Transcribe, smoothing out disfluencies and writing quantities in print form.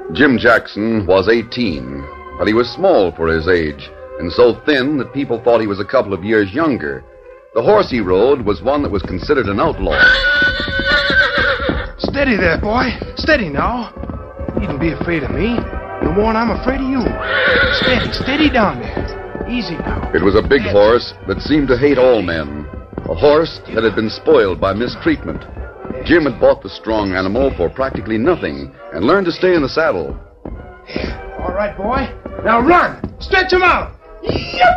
Jim Jackson was 18, but he was small for his age, and so thin that people thought he was a couple of years younger. The horse he rode was one that was considered an outlaw. Steady there, boy. Steady now. You needn't be afraid of me. No more than I'm afraid of you. Steady down there. Easy now. It was a big horse that seemed to hate all men. A horse that had been spoiled by mistreatment. Jim had bought the strong animal for practically nothing and learned to stay in the saddle. All right, boy. Now run. Stretch him out. Yep.